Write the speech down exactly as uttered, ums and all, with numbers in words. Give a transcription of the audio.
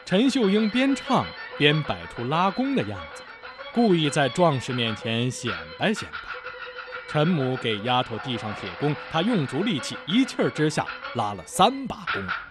陈秀英边唱边摆出拉弓的样子，故意在壮士面前显摆显摆。陈母给丫头递上铁弓，她用足力气，一气儿之下拉了三把弓。